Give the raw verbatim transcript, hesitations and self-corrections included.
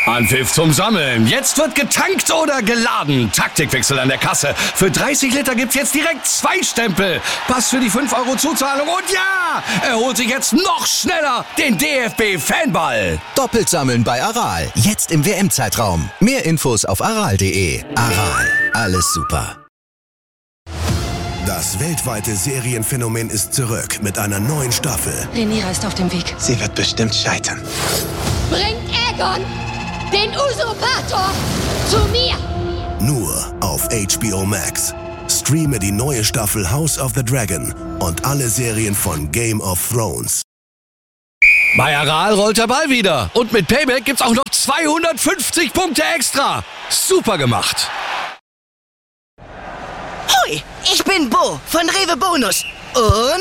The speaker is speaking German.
Anpfiff zum Sammeln. Jetzt wird getankt oder geladen. Taktikwechsel an der Kasse. Für dreißig Liter gibt's jetzt direkt zwei Stempel. Pass für die fünf Euro Zuzahlung. Und ja, er holt sich jetzt noch schneller den D F B-Fanball. Doppelt sammeln bei Aral. Jetzt im W M-Zeitraum. Mehr Infos auf aral punkt de. Aral. Alles super. Das weltweite Serienphänomen ist zurück mit einer neuen Staffel. Rhaenyra ist auf dem Weg. Sie wird bestimmt scheitern. Bringt Aegon, den Usurpator, zu mir! Nur auf H B O Max. Streame die neue Staffel House of the Dragon und alle Serien von Game of Thrones. Bei Aral rollt der Ball wieder. Und mit Payback gibt's auch noch zweihundertfünfzig Punkte extra. Super gemacht. Hoi, ich bin Bo von Rewe Bonus. Und